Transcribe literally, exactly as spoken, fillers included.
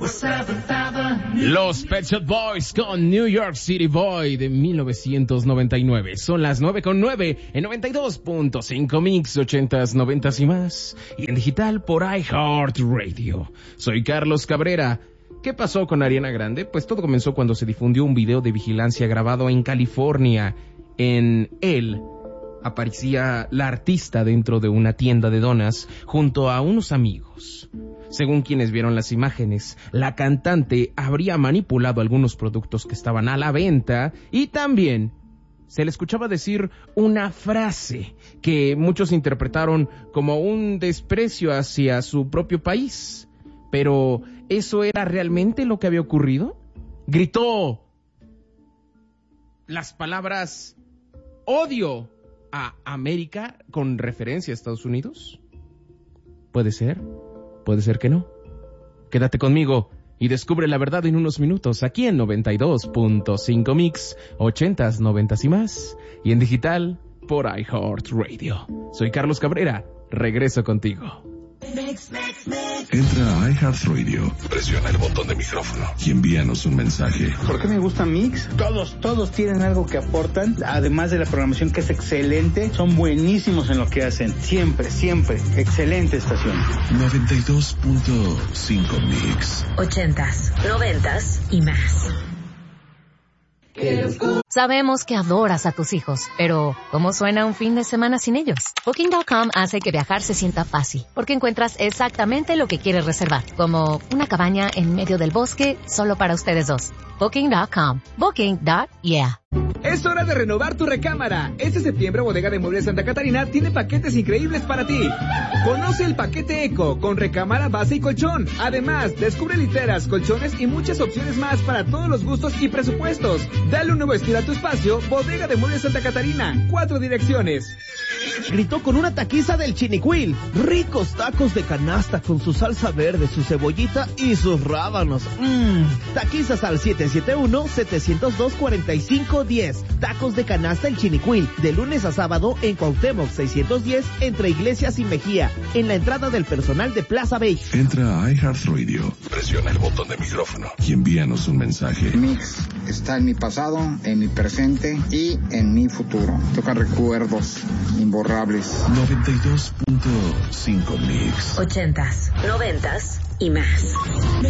Los Pet Shop Boys con New York City Boy de mil novecientos noventa y nueve. Son las nueve con nueve en noventa y dos punto cinco Mix, ochentas, noventas y más. Y en digital por iHeartRadio. Soy Carlos Cabrera. ¿Qué pasó con Ariana Grande? Pues todo comenzó cuando se difundió un video de vigilancia grabado en California. En él aparecía la artista dentro de una tienda de donas junto a unos amigos. Según quienes vieron las imágenes, la cantante habría manipulado algunos productos que estaban a la venta y también se le escuchaba decir una frase que muchos interpretaron como un desprecio hacia su propio país. Pero, ¿eso era realmente lo que había ocurrido? Gritó las palabras odio a América con referencia a Estados Unidos. ¿Puede ser? Puede ser que no. Quédate conmigo y descubre la verdad en unos minutos aquí en noventa y dos punto cinco Mix, ochentas, noventas y más. Y en digital por iHeartRadio. Soy Carlos Cabrera. Regreso contigo. Entra a iHeartRadio, presiona el botón de micrófono y envíanos un mensaje. ¿Por qué me gusta Mix? Todos, todos tienen algo que aportan, además de la programación que es excelente, son buenísimos en lo que hacen. Siempre, siempre, excelente estación. noventa y dos punto cinco Mix. Ochentas, noventas y más. Sabemos que adoras a tus hijos, pero ¿cómo suena un fin de semana sin ellos? Booking punto com hace que viajar se sienta fácil, porque encuentras exactamente lo que quieres reservar, como una cabaña en medio del bosque solo para ustedes dos. Booking punto com. Booking. Yeah. Es hora de renovar tu recámara. Este septiembre Bodega de Muebles Santa Catarina tiene paquetes increíbles para ti. Conoce el paquete Eco con recámara, base y colchón. Además, descubre literas, colchones y muchas opciones más para todos los gustos y presupuestos. Dale un nuevo estilo a tu espacio. Bodega de Muebles Santa Catarina. Cuatro direcciones. Gritó con una taquiza del Chinicuil. Ricos tacos de canasta con su salsa verde, su cebollita y sus rábanos. Mmm. Taquizas al siete siete uno, siete cero dos, cuatro cinco uno cero. Tacos de canasta El Chinicuil, de lunes a sábado en Cuauhtémoc seiscientos diez, entre Iglesias y Mejía, en la entrada del personal de Plaza Bay. Entra a iHeartRadio, presiona el botón de micrófono y envíanos un mensaje. Mix está en mi pasado, en mi presente y en mi futuro. Toca recuerdos imborrables. noventa y dos punto cinco Mix. Ochentas, noventas y más.